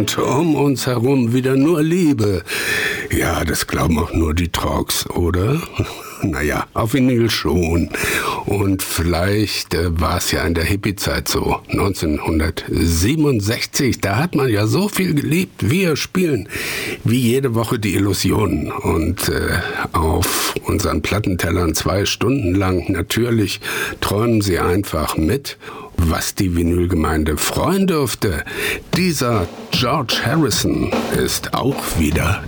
und um uns herum wieder nur Liebe. Ja, das glauben auch nur die Trogs, oder? Naja, auf Vinyl schon. Und vielleicht war es ja in der Hippie-Zeit so, 1967. Da hat man ja so viel geliebt. Wir spielen wie jede Woche die Illusionen. Und auf unseren Plattentellern 2 Stunden lang natürlich träumen Sie einfach mit, was die Vinylgemeinde freuen dürfte. Dieser George Harrison ist auch wieder